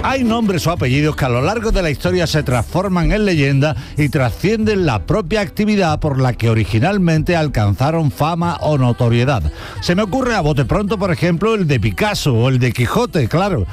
Hay nombres o apellidos que a lo largo de la historia se transforman en leyenda y trascienden la propia actividad por la que originalmente alcanzaron fama o notoriedad. Se me ocurre a bote pronto, por ejemplo, el de Picasso o el de Quijote, claro.